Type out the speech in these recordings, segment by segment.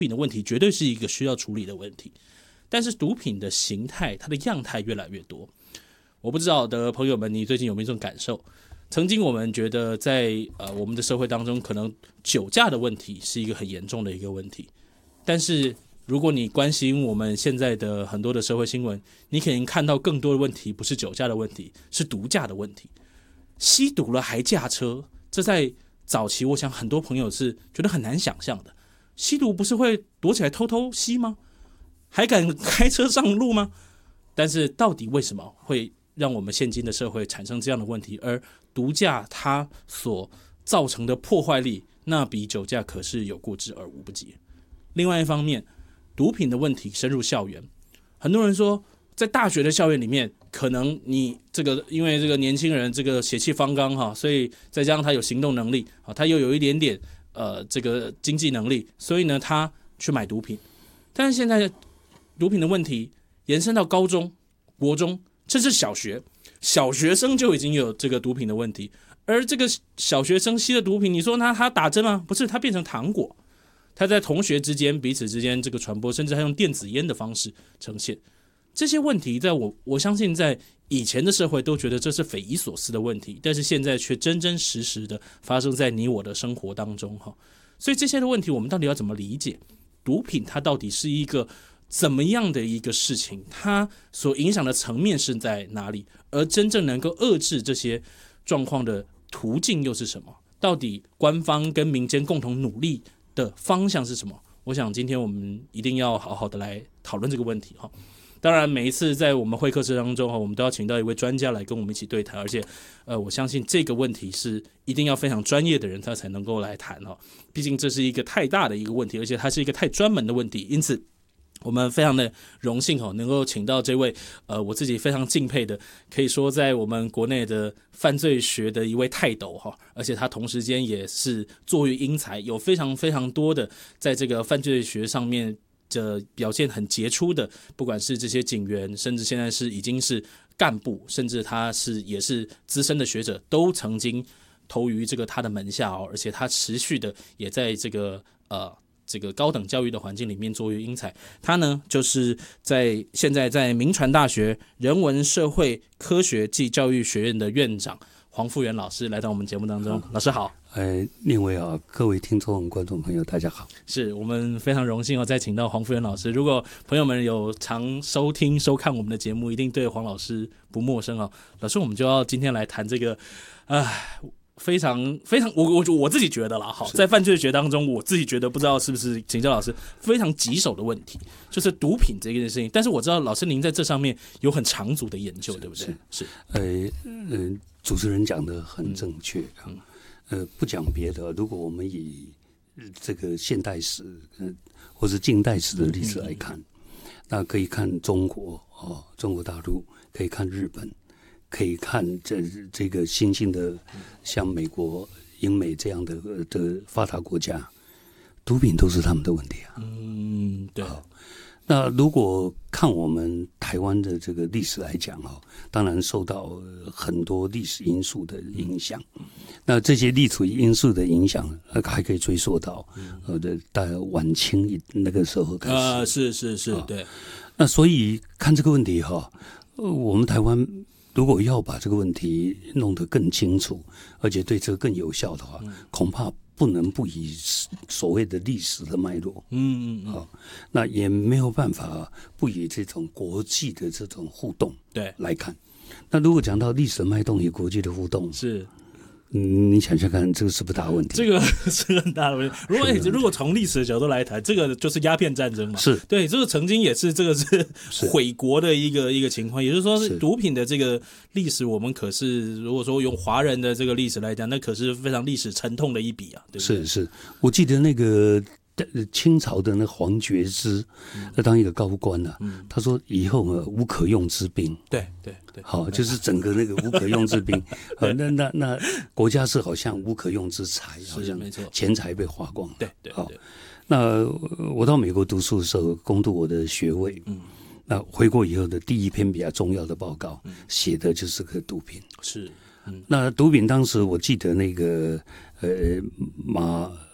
品的问题绝对是一个需要处理的问题，但是毒品的形态，它的样态越来越多。我不知道的朋友们，你最近有没有这种感受？曾经我们觉得在我们的社会当中，可能酒驾的问题是一个很严重的一个问题，但是如果你关心我们现在的很多的社会新闻，你可能看到更多的问题不是酒驾的问题，是毒驾的问题。吸毒了还驾车，这在早期我想很多朋友是觉得很难想象的。吸毒不是会躲起来偷偷吸吗？还敢开车上路吗？但是到底为什么会让我们现今的社会产生这样的问题？而毒驾它所造成的破坏力，那比酒驾可是有过之而无不及。另外一方面，毒品的问题深入校园，很多人说在大学的校园里面，可能你这个因为这个年轻人这个血气方刚哈，所以再加上他有行动能力，他又有一点点这个经济能力，所以呢他去买毒品。但是现在毒品的问题延伸到高中、国中，甚至小学，小学生就已经有这个毒品的问题。而这个小学生吸的毒品，你说他打针吗？不是，他变成糖果，他在同学之间彼此之间这个传播，甚至还用电子烟的方式呈现。这些问题在我相信在以前的社会都觉得这是匪夷所思的问题，但是现在却真真实实的发生在你我的生活当中。所以这些的问题我们到底要怎么理解？毒品它到底是一个怎么样的一个事情？它所影响的层面是在哪里？而真正能够遏制这些状况的途径又是什么？到底官方跟民间共同努力的方向是什么？我想今天我们一定要好好的来讨论这个问题。当然每一次在我们会客室当中，我们都要请到一位专家来跟我们一起对谈，而且我相信这个问题是一定要非常专业的人他才能够来谈。毕竟这是一个太大的一个问题，而且它是一个太专门的问题，因此我们非常的荣幸能够请到这位我自己非常敬佩的，可以说在我们国内的犯罪学的一位泰斗，而且他同时间也是作育英才，有非常非常多的在这个犯罪学上面表现很杰出的，不管是这些警员，甚至现在是已经是干部，甚至他也是资深的学者，都曾经投于这个他的门下，而且他持续的也在这个高等教育的环境里面作育英才。他呢就是现在在铭传大学人文社会科学暨教育学院的院长黄富元老师来到我们节目当中。老师好。 另外各位听众观众朋友大家好。 是我们非常荣幸再请到黄富元老师。如果朋友们有常收听收看我们的节目，一定对黄老师不陌生。老师，我们就要今天来谈这个非常非常我自己觉得啦，在犯罪学当中，我自己觉得不知道是不是请教老师非常棘手的问题，就是毒品这件事情。但是我知道老师您在这上面有很长足的研究，对不对？ 是。主持人讲的很正确。不讲别的，如果我们以这个现代史或是近代史的历史来看，那可以看中国中国大陆，可以看日本，可以看这个新兴的像美国、英美这样的发达国家，毒品都是他们的问题啊。 对。 那如果看我们台湾的这个历史来讲当然受到很多历史因素的影响。那这些历史因素的影响还可以追溯到大概晚清那个时候开始。 是，对。 那所以看这个问题我们台湾如果要把这个问题弄得更清楚，而且对这个更有效的话，恐怕不能不以所谓的历史的脉络，那也没有办法不以这种国际的这种互动来看。那如果讲到历史的脉动与国际的互动， 是。 你想想看，这个是不是大问题？ 这个是很大的问题。如果从历史的角度来谈，这个就是鸦片战争嘛。 是对，这个曾经也是这个是毁国的一个情况。也就是说，毒品的这个历史，我们可是如果说用华人的这个历史来讲，那可是非常历史沉痛的一笔啊，对不对？ 是，我记得那个清朝的那黄觉之，当一个高官他说以后无可用之兵。对，好，就是整个那个无可用之兵。那国家是好像无可用之财，好像钱财被花光了。对。那我到美国读书的时候，攻读我的学位。那回国以后的第一篇比较重要的报告，写的就是个毒品。是。那毒品当时我记得那个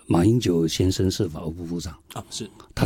马英九先生是法务部部长啊，是他